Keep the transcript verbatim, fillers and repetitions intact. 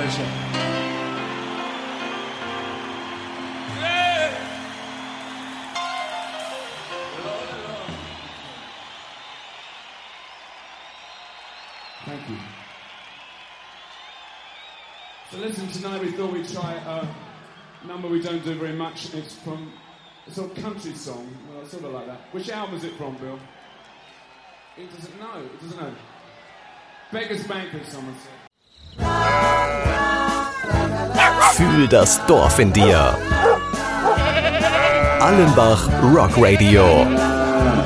Appreciate it. Thank you. So listen, tonight we thought we'd try a number we don't do very much. It's from a sort of country song, well, sort of like that. Which album is it from, Bill? It doesn't know, it doesn't know. Beggars Banquet, someone said. Fühl das Dorf in dir. Allenbach Rock Radio.